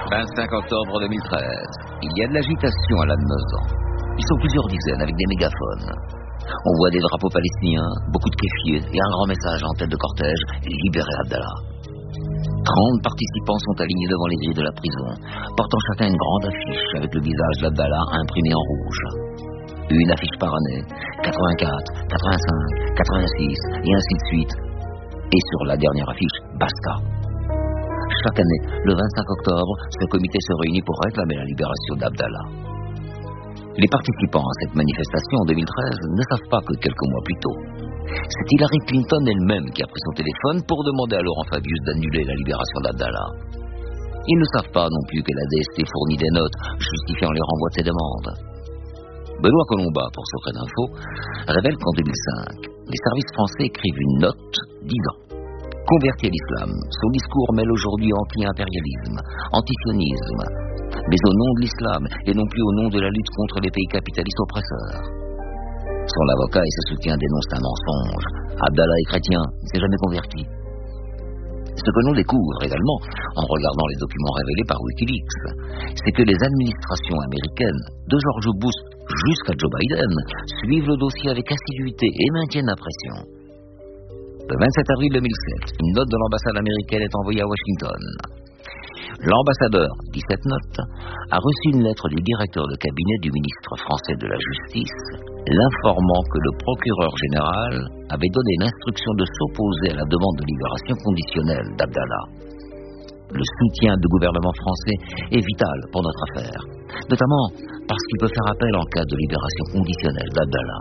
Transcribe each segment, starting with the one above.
25 octobre 2013. Il y a de l'agitation à Lannemezan. Ils sont plusieurs dizaines avec des mégaphones. On voit des drapeaux palestiniens, beaucoup de kéfiers et un grand message en tête de cortège: libérez Abdallah. 30 participants sont alignés devant les grilles de la prison, portant chacun une grande affiche avec le visage d'Abdallah imprimé en rouge. Une affiche par année, 84, 85, 86 et ainsi de suite. Et sur la dernière affiche, basta. Chaque année, le 25 octobre, ce comité se réunit pour réclamer la libération d'Abdallah. Les participants à cette manifestation en 2013 ne savent pas que quelques mois plus tôt, c'est Hillary Clinton elle-même qui a pris son téléphone pour demander à Laurent Fabius d'annuler la libération d'Abdallah. Ils ne savent pas non plus que la DST fournit des notes justifiant les renvois de ces demandes. Benoît Colombat, pour Secret d'Info, révèle qu'en 2005, les services français écrivent une note disant: converti à l'islam, son discours mêle aujourd'hui anti-impérialisme, antisionisme, mais au nom de l'islam et non plus au nom de la lutte contre les pays capitalistes oppresseurs. Son avocat et ses soutiens dénoncent un mensonge. Abdallah est chrétien, il ne s'est jamais converti. Ce que l'on découvre également, en regardant les documents révélés par Wikileaks, c'est que les administrations américaines, de George Bush jusqu'à Joe Biden, suivent le dossier avec assiduité et maintiennent la pression. Le 27 avril 2007, une note de l'ambassade américaine est envoyée à Washington. L'ambassadeur, dit cette note, a reçu une lettre du directeur de cabinet du ministre français de la Justice, l'informant que le procureur général avait donné l'instruction de s'opposer à la demande de libération conditionnelle d'Abdallah. Le soutien du gouvernement français est vital pour notre affaire, notamment parce qu'il peut faire appel en cas de libération conditionnelle d'Abdallah.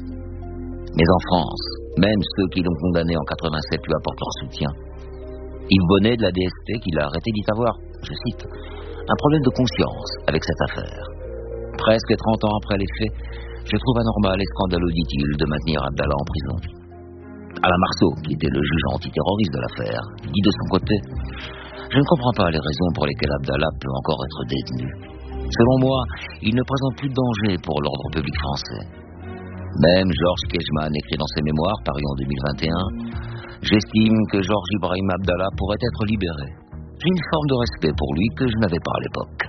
Mais en France, même ceux qui l'ont condamné en 87 lui apportent leur soutien. Yves Bonnet de la DST, qui l'a arrêté, dit avoir, je cite, un problème de conscience avec cette affaire. Presque 30 ans après les faits, je trouve anormal et scandaleux, dit-il, de maintenir Abdallah en prison. Alain Marceau, qui était le juge antiterroriste de l'affaire, dit de son côté: je ne comprends pas les raisons pour lesquelles Abdallah peut encore être détenu. Selon moi, il ne présente plus de danger pour l'ordre public français. Même Georges Kejman écrit dans ses mémoires, parus en 2021, j'estime que Georges Ibrahim Abdallah pourrait être libéré. J'ai une forme de respect pour lui que je n'avais pas à l'époque.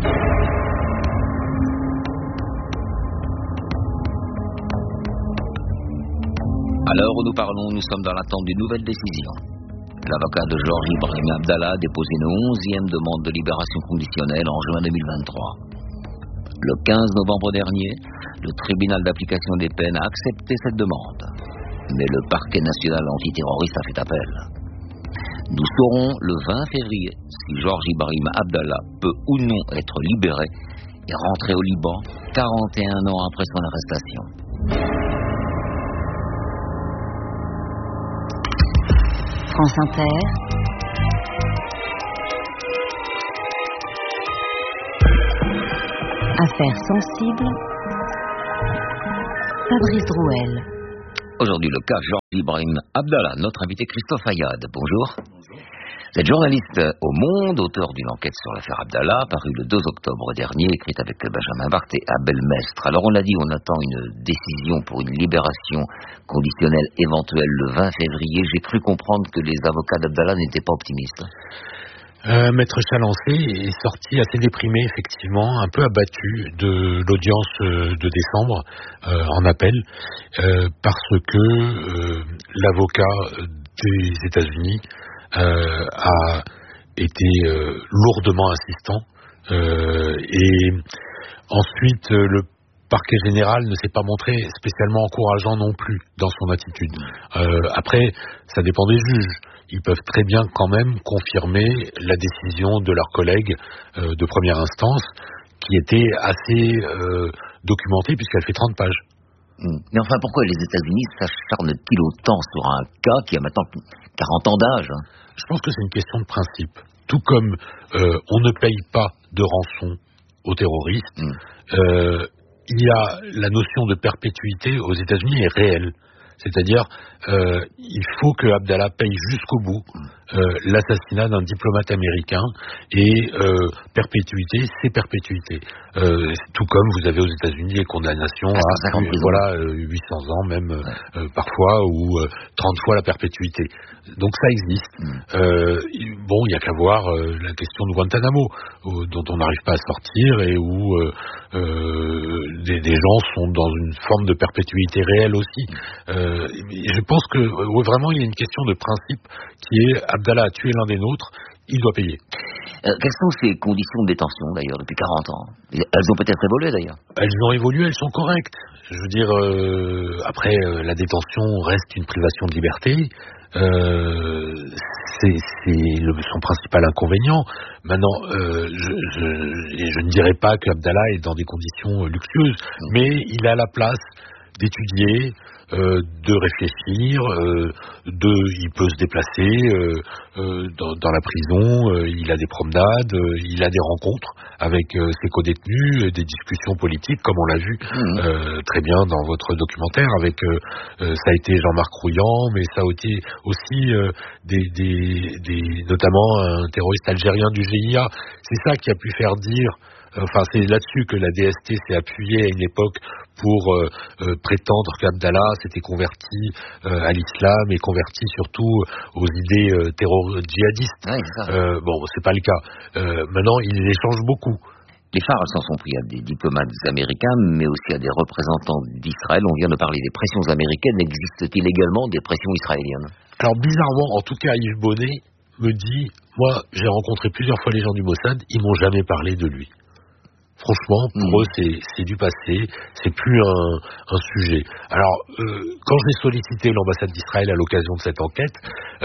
À l'heure où nous parlons, nous sommes dans l'attente d'une nouvelle décision. L'avocat de Georges Ibrahim Abdallah a déposé une 11e demande de libération conditionnelle en juin 2023. Le 15 novembre dernier, le tribunal d'application des peines a accepté cette demande. Mais le parquet national antiterroriste a fait appel. Nous saurons le 20 février si Georges Ibrahim Abdallah peut ou non être libéré et rentrer au Liban 41 ans après son arrestation. France Inter. Affaires sensibles. Fabrice Drouel. Aujourd'hui, le cas Georges Ibrahim Abdallah, notre invité Christophe Ayad. Bonjour. Vous êtes journaliste au Monde, auteur d'une enquête sur l'affaire Abdallah, parue le 2 octobre dernier, écrite avec Benjamin Barthes et Abel Mestre. Alors, on l'a dit, on attend une décision pour une libération conditionnelle éventuelle le 20 février. J'ai cru comprendre que les avocats d'Abdallah n'étaient pas optimistes. Maître Chalancé est sorti assez déprimé, effectivement, un peu abattu de l'audience de décembre en appel, parce que l'avocat des États-Unis a été lourdement insistant, et ensuite le parquet général ne s'est pas montré spécialement encourageant non plus dans son attitude. Après, ça dépend des juges. Ils peuvent très bien quand même confirmer la décision de leurs collègues de première instance, qui était assez documentée puisqu'elle fait 30 pages. Mais enfin, pourquoi les États-Unis s'acharnent-ils autant sur un cas qui a maintenant 40 ans d'âge? Je pense que c'est une question de principe. Tout comme on ne paye pas de rançon aux terroristes, il y a la notion de perpétuité aux États-Unis est réelle. C'est-à-dire, il faut que Abdallah paye jusqu'au bout l'assassinat d'un diplomate américain et perpétuité, c'est perpétuité. Tout comme vous avez aux États-Unis des condamnations à 800 ans même parfois ou 30 fois la perpétuité. Donc ça existe. Il y a qu'à voir la question de Guantanamo, dont on n'arrive pas à sortir et où des gens sont dans une forme de perpétuité réelle aussi. Je pense que vraiment il y a une question de principe qui est Abdallah a tué l'un des nôtres, il doit payer. Quelles sont ces conditions de détention d'ailleurs depuis 40 ans? Elles ont peut-être évolué d'ailleurs. Elles ont évolué, elles sont correctes. Je veux dire, après la détention reste une privation de liberté. C'est son principal inconvénient. Maintenant, je ne dirais pas qu'Abdallah est dans des conditions luxueuses, mais il a la place d'étudier, de réfléchir, il peut se déplacer dans la prison, il a des promenades, il a des rencontres avec ses codétenus, des discussions politiques, comme on l'a vu très bien dans votre documentaire, avec ça a été Jean-Marc Rouillant, mais ça a été aussi notamment un terroriste algérien du GIA. C'est ça qui a pu faire dire. Enfin, c'est là-dessus que la DST s'est appuyée à une époque pour prétendre qu'Abdallah s'était converti à l'islam et converti surtout aux idées djihadistes. Ouais, c'est ça. C'est pas le cas. Maintenant, il échange beaucoup. Les phares s'en sont pris à des diplomates américains, mais aussi à des représentants d'Israël. On vient de parler des pressions américaines. Existe-t-il également des pressions israéliennes? Alors, bizarrement, en tout cas, Yves Bonnet me dit, moi, j'ai rencontré plusieurs fois les gens du Mossad, ils m'ont jamais parlé de lui. Franchement, pour eux, c'est du passé, c'est plus un sujet. Alors, quand j'ai sollicité l'ambassade d'Israël à l'occasion de cette enquête,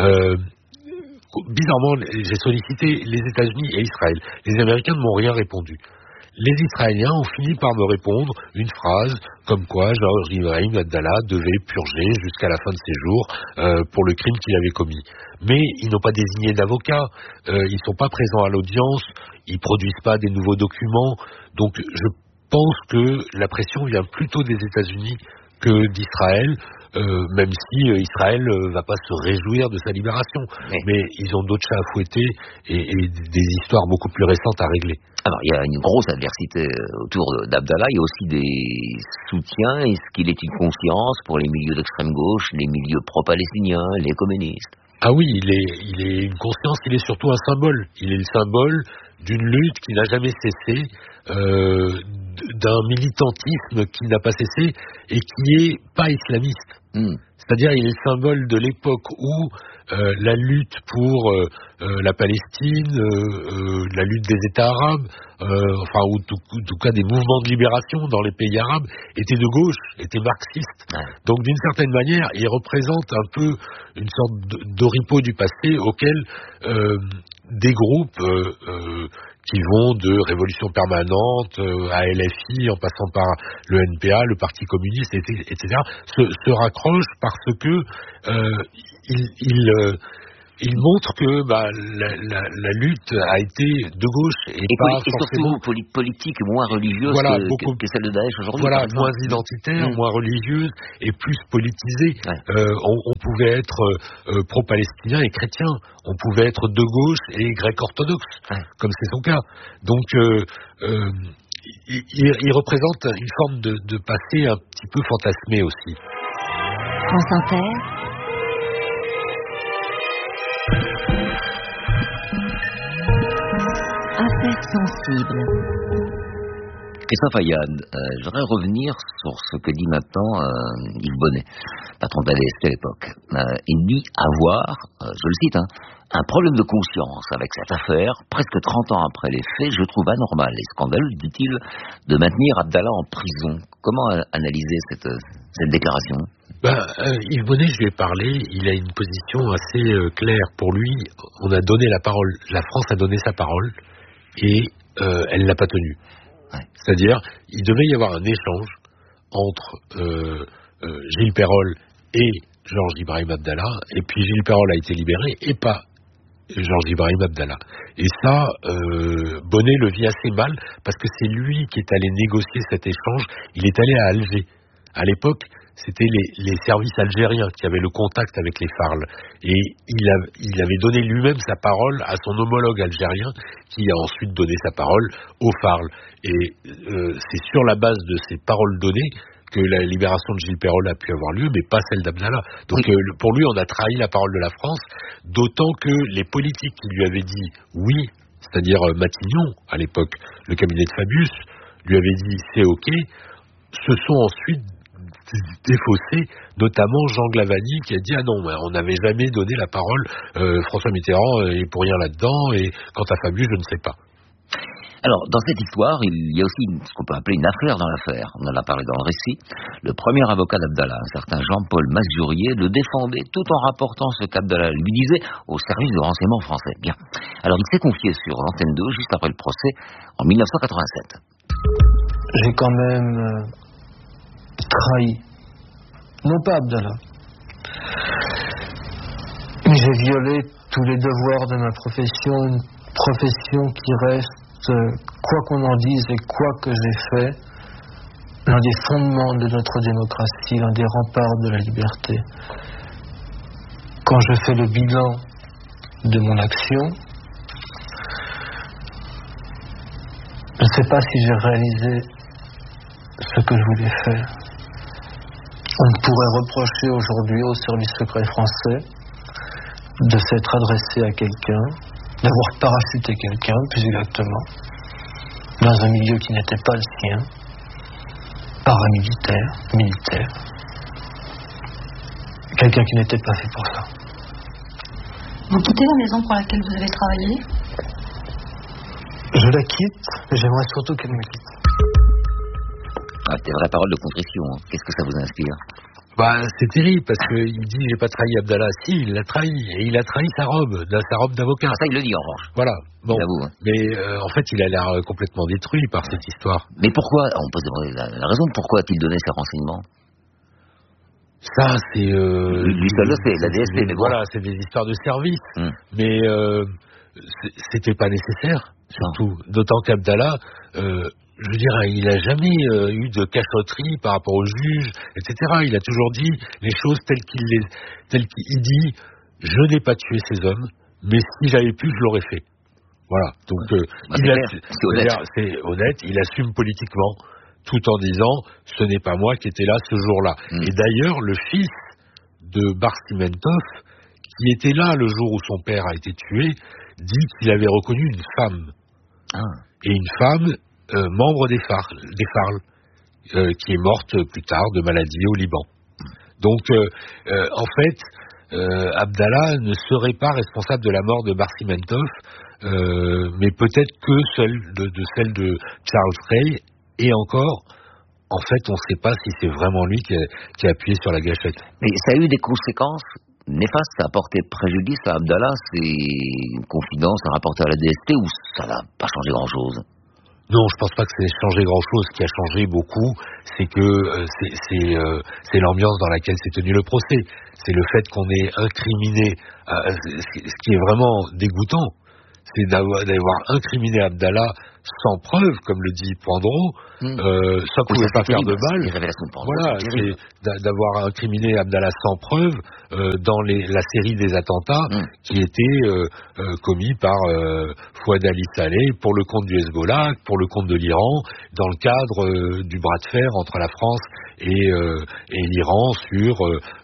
bizarrement, j'ai sollicité les États-Unis et Israël. Les Américains ne m'ont rien répondu. Les Israéliens ont fini par me répondre une phrase comme quoi Georges Ibrahim Abdallah devait purger jusqu'à la fin de ses jours pour le crime qu'il avait commis. Mais ils n'ont pas désigné d'avocat, ils sont pas présents à l'audience, ils produisent pas des nouveaux documents. Donc je pense que la pression vient plutôt des États-Unis que d'Israël, même si Israël va pas se réjouir de sa libération. Mais ils ont d'autres chats à fouetter et des histoires beaucoup plus récentes à régler. Alors, il y a une grosse adversité autour d'Abdallah. Il y a aussi des soutiens. Est-ce qu'il est une conscience pour les milieux d'extrême gauche, les milieux pro-palestiniens, les communistes? Ah oui, il est une conscience, il est surtout un symbole. Il est le symbole d'une lutte qui n'a jamais cessé, d'un militantisme qui n'a pas cessé et qui est pas islamiste. C'est-à-dire, il est le symbole de l'époque où la lutte pour la Palestine, la lutte des États arabes, ou en tout cas des mouvements de libération dans les pays arabes, étaient de gauche, étaient marxistes. Donc d'une certaine manière, il représente un peu une sorte d'oripeau du passé auquel des groupes qui vont de Révolution Permanente à LFI, en passant par le NPA, le Parti communiste, etc., se raccrochent parce que il montre que la lutte a été de gauche et pas forcément surtout politique, moins religieuse que celle de Daesh aujourd'hui. Voilà, moins identitaire, moins religieuse et plus politisée. On pouvait être pro-palestinien et chrétien. On pouvait être de gauche et grec-orthodoxe, comme c'est son cas. Donc, il représente une forme de passé un petit peu fantasmé aussi. France Inter. Affaires sensibles. Christophe Ayad, je voudrais revenir sur ce que dit maintenant Yves Bonnet, patron de la DST à l'époque. Il dit avoir, je le cite, un problème de conscience avec cette affaire. Presque 30 ans après les faits, je trouve anormal et scandaleux, dit-il, de maintenir Abdallah en prison. Comment analyser cette déclaration? Yves Bonnet, je lui ai parlé, il a une position assez claire. Pour lui, on a donné la parole, la France a donné sa parole et elle l'a pas tenue. C'est-à-dire, il devait y avoir un échange entre Gilles Perrol et Georges Ibrahim Abdallah, et puis Gilles Perrol a été libéré et pas Georges Ibrahim Abdallah. Et ça, Bonnet le vit assez mal parce que c'est lui qui est allé négocier cet échange. Il est allé à Alger. À l'époque, c'était les services algériens qui avaient le contact avec les FARL. Et il avait donné lui-même sa parole à son homologue algérien, qui a ensuite donné sa parole aux FARL. Et c'est sur la base de ces paroles données que la libération de Gilles Pérolle a pu avoir lieu, mais pas celle d'Abdallah. Donc pour lui, on a trahi la parole de la France, d'autant que les politiques qui lui avaient dit oui, c'est-à-dire Matignon, à l'époque, le cabinet de Fabius, lui avait dit c'est OK, se sont ensuite défaussés, notamment Jean Glavany qui a dit ah non, on n'avait jamais donné la parole, François Mitterrand est pour rien là-dedans, et quant à Fabius, je ne sais pas. Alors, dans cette histoire, il y a aussi ce qu'on peut appeler une affaire dans l'affaire. On en a parlé dans le récit. Le premier avocat d'Abdallah, un certain Jean-Paul Mazurier, le défendait tout en rapportant ce qu'Abdallah lui disait au service de renseignement français. Bien. Alors, il s'est confié sur l'antenne 2, juste après le procès, en 1987. J'ai quand même trahi, non pas Abdallah, mais j'ai violé tous les devoirs de ma profession, une profession qui reste, quoi qu'on en dise et quoi que j'ai fait, l'un des fondements de notre démocratie, l'un des remparts de la liberté. Quand je fais le bilan de mon action, je ne sais pas si j'ai réalisé ce que je voulais faire. On pourrait reprocher aujourd'hui au service secret français de s'être adressé à quelqu'un, d'avoir parachuté quelqu'un, plus exactement, dans un milieu qui n'était pas le sien, paramilitaire, militaire. Quelqu'un qui n'était pas fait pour ça. Vous quittez la maison pour laquelle vous avez travaillé ? Je la quitte, mais j'aimerais surtout qu'elle me quitte. Tes vraies paroles de contrition, hein. Qu'est-ce que ça vous inspire ? C'est terrible, parce qu'il dit j'ai pas trahi Abdallah. Si, il l'a trahi, et il a trahi sa robe d'avocat. Ça, il le dit en revanche. Voilà. Bon. Il avoue, hein. Mais en fait, il a l'air complètement détruit par cette histoire. Mais pourquoi ? On peut se demander la raison de pourquoi a-t-il donné ces renseignements ? Ça, c'est... lui seul le sait, la DST, mais voilà, c'est des histoires de service. Mais c'était pas nécessaire, surtout. D'autant qu'Abdallah... je veux dire, il n'a jamais eu de cachotterie par rapport au juge, etc. Il a toujours dit les choses telles qu'il dit. Je n'ai pas tué ces hommes, mais si j'avais pu, je l'aurais fait. Voilà. Donc, c'est honnête. Il assume politiquement, tout en disant ce n'est pas moi qui étais là ce jour-là. Et d'ailleurs, le fils de Barsimentov, qui était là le jour où son père a été tué, dit qu'il avait reconnu une femme. Et une femme membre des FARL, qui est morte plus tard de maladie au Liban. Donc, en fait, Abdallah ne serait pas responsable de la mort de Barsimentov, mais peut-être que celle de Charles Ray, et encore, en fait, on ne sait pas si c'est vraiment lui qui a appuyé sur la gâchette. Mais ça a eu des conséquences néfastes, ça a porté préjudice à Abdallah, ces confidences rapportées à la DST, ou ça n'a pas changé grand-chose ? Non, je pense pas que ça ait changé grand-chose. Ce qui a changé beaucoup, c'est que c'est l'ambiance dans laquelle s'est tenu le procès. C'est le fait qu'on ait incriminé, ce qui est vraiment dégoûtant, c'est d'avoir incriminé Abdallah sans preuve, comme le dit Poindreau, ça ne pouvait pas faire de mal. Voilà, c'est d'avoir incriminé Abdallah sans preuve dans la série des attentats qui étaient commis par Fouad Ali Saleh pour le compte du Hezbollah, pour le compte de l'Iran, dans le cadre du bras de fer entre la France et l'Iran sur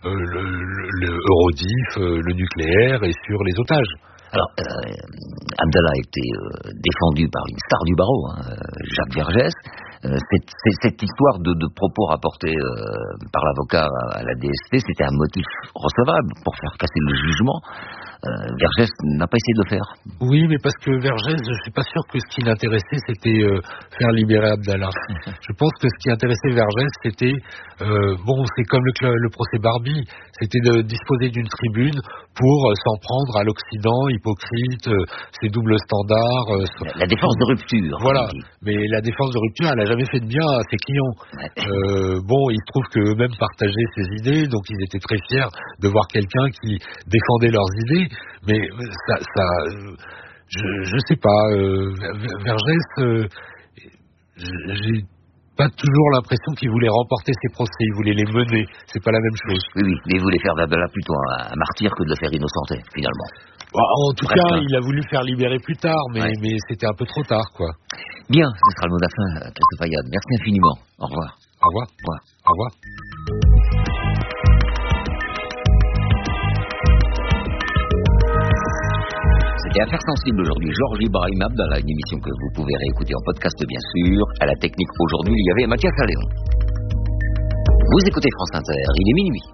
le Eurodif, le nucléaire et sur les otages. Alors, Abdallah a été défendu par une star du barreau, Jacques Vergès. Cette histoire de propos rapportés par l'avocat à la DST, c'était un motif recevable pour faire casser le jugement. Vergès n'a pas essayé de le faire. Oui, mais parce que Vergès, je suis pas sûr que ce qui l'intéressait, c'était faire libérer Abdallah. Je pense que ce qui intéressait Vergès, c'était, c'est comme le procès Barbie, c'était de disposer d'une tribune pour s'en prendre à l'Occident, hypocrite, ses doubles standards. La défense de rupture. Voilà, mais la défense de rupture, elle n'a jamais fait de bien à ses clients. Il se trouve qu'eux-mêmes partageaient ses idées, donc ils étaient très fiers de voir quelqu'un qui défendait leurs idées. Mais je sais pas, Vergès, j'ai pas toujours l'impression qu'il voulait remporter ses procès, il voulait les mener. C'est pas la même chose. Oui, mais il voulait faire d'Abdallah plutôt un martyr que de le faire innocenter, finalement. En tout cas, il a voulu faire libérer plus tard, mais c'était un peu trop tard, quoi. Bien, ce sera le mot de la fin, Christophe Ayad. Merci infiniment. Au revoir. Au revoir. Au revoir. Au revoir. C'était Affaires sensibles aujourd'hui. Georges Ibrahim Abdallah, une émission que vous pouvez réécouter en podcast, bien sûr. À la technique aujourd'hui, il y avait Mathias Alléon. Vous écoutez France Inter, il est minuit.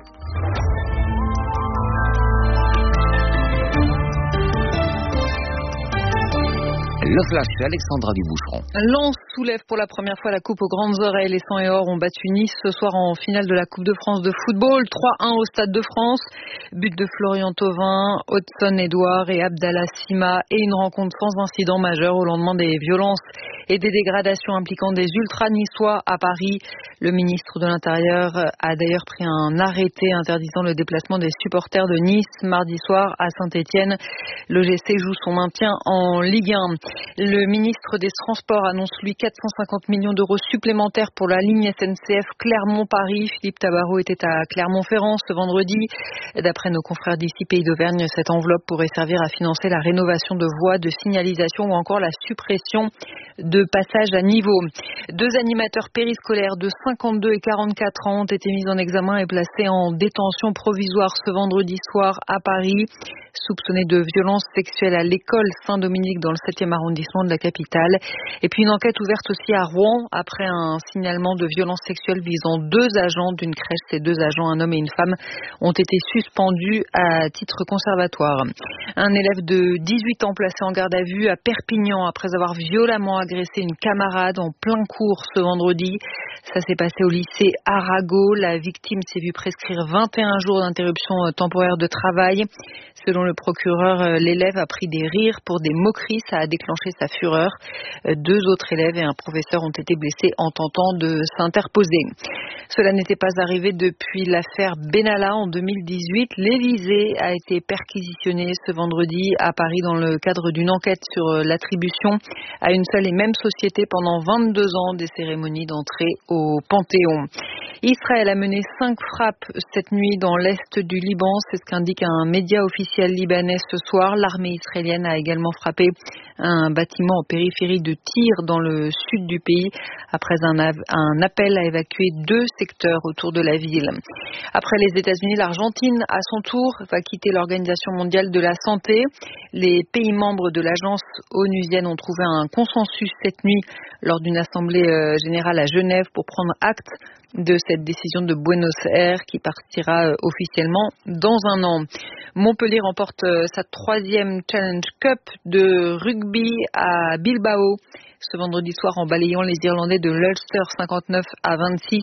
Le flash, Alexandra Duboucheron. Lens soulève pour la première fois la coupe aux grandes oreilles. Les 100 et or ont battu Nice ce soir en finale de la Coupe de France de football. 3-1 au Stade de France. But de Florian Thauvin, Hudson Edouard et Abdallah Sima. Et une rencontre sans incident majeur au lendemain des violences et des dégradations impliquant des ultra-niçois à Paris. Le ministre de l'Intérieur a d'ailleurs pris un arrêté interdisant le déplacement des supporters de Nice mardi soir à Saint-Étienne. L'OGC joue son maintien en Ligue 1. Le ministre des Transports annonce lui 450 millions d'euros supplémentaires pour la ligne SNCF Clermont-Paris. Philippe Tabarot était à Clermont-Ferrand ce vendredi. D'après nos confrères d'ici Pays d'Auvergne, cette enveloppe pourrait servir à financer la rénovation de voies, de signalisation ou encore la suppression de passages à niveau. 2 animateurs périscolaires de 52 et 44 ans ont été mis en examen et placés en détention provisoire ce vendredi soir à Paris, soupçonnés de violences sexuelles à l'école Saint-Dominique dans le 7e arrondissement de la capitale. Et puis une enquête ouverte aussi à Rouen après un signalement de violences sexuelles visant 2 agents d'une crèche. Ces 2 agents, un homme et une femme, ont été suspendus à titre conservatoire. Un élève de 18 ans placé en garde à vue à Perpignan après avoir violemment agressé une camarade en plein cours ce vendredi. Ça s'est passé au lycée Arago. La victime s'est vue prescrire 21 jours d'interruption temporaire de travail. Selon le procureur, l'élève a pris des rires pour des moqueries. Ça a déclenché sa fureur. 2 autres élèves et un professeur ont été blessés en tentant de s'interposer. Cela n'était pas arrivé depuis l'affaire Benalla en 2018. L'Élysée a été perquisitionné ce vendredi à Paris dans le cadre d'une enquête sur l'attribution à une seule et même société pendant 22 ans des cérémonies d'entrée au Panthéon. Israël a mené 5 frappes cette nuit dans l'est du Liban. C'est ce qu'indique un média officiel libanais ce soir. L'armée israélienne a également frappé un bâtiment en périphérie de Tyr dans le sud du pays après un appel à évacuer 2 secteurs autour de la ville. Après les États-Unis, l'Argentine, à son tour, va quitter l'Organisation mondiale de la santé. Les pays membres de l'agence onusienne ont trouvé un consensus cette nuit lors d'une assemblée générale à Genève pour prendre acte de cette décision de Buenos Aires qui partira officiellement dans un an. Montpellier remporte sa 3e Challenge Cup de rugby à Bilbao ce vendredi soir en balayant les Irlandais de l'Ulster 59-26.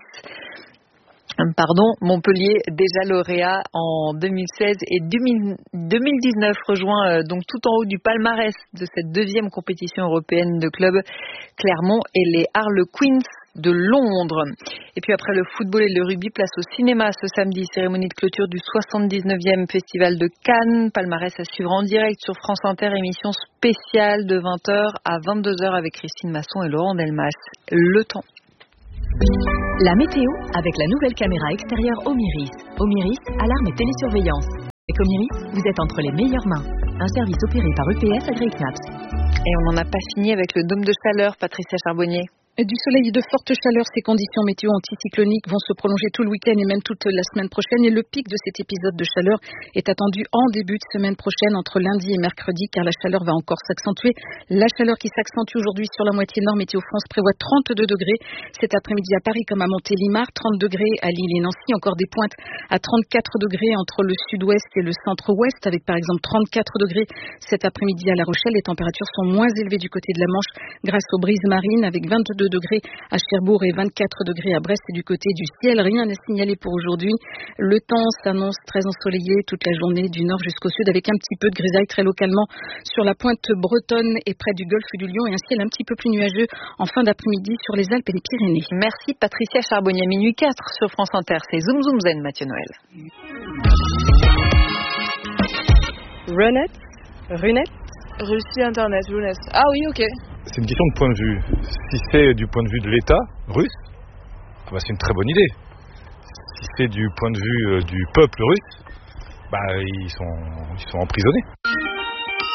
Montpellier, déjà lauréat en 2016 et 2019, rejoint donc tout en haut du palmarès de cette 2e compétition européenne de club, Clermont et les Harlequins de Londres. Et puis après le football et le rugby, place au cinéma ce samedi, cérémonie de clôture du 79e Festival de Cannes. Palmarès à suivre en direct sur France Inter, émission spéciale de 20h à 22h avec Christine Masson et Laurent Delmas. Le temps. La météo avec la nouvelle caméra extérieure Omiris. Omiris, alarme et télésurveillance. Avec Omiris, vous êtes entre les meilleures mains. Un service opéré par EPS AgriCnaps. Et on n'en a pas fini avec le dôme de chaleur, Patricia Charbonnier. Du soleil et de fortes chaleurs, ces conditions météo anticycloniques vont se prolonger tout le week-end et même toute la semaine prochaine. Et le pic de cet épisode de chaleur est attendu en début de semaine prochaine, entre lundi et mercredi, car la chaleur va encore s'accentuer. La chaleur qui s'accentue aujourd'hui sur la moitié nord, Météo France prévoit 32 degrés cet après-midi à Paris comme à Montélimar, 30 degrés à Lille et Nancy, encore des pointes à 34 degrés entre le sud-ouest et le centre-ouest, avec par exemple 34 degrés cet après-midi à La Rochelle. Les températures sont moins élevées du côté de la Manche grâce aux brises marines, avec 22 degrés à Cherbourg et 24 degrés à Brest et du côté du ciel. Rien à signaler pour aujourd'hui. Le temps s'annonce très ensoleillé toute la journée du nord jusqu'au sud avec un petit peu de grisaille très localement sur la pointe bretonne et près du golfe du Lion et un ciel un petit peu plus nuageux en fin d'après-midi sur les Alpes et les Pyrénées. Merci Patricia Charbonnier. Minuit 4 sur France Inter. C'est Zoom Zoom Zen, Mathieu Noël. Runette Russie Internet, Runette. Ah oui, ok. C'est une question de point de vue. Si c'est du point de vue de l'État russe, c'est une très bonne idée. Si c'est du point de vue du peuple russe, ils sont emprisonnés.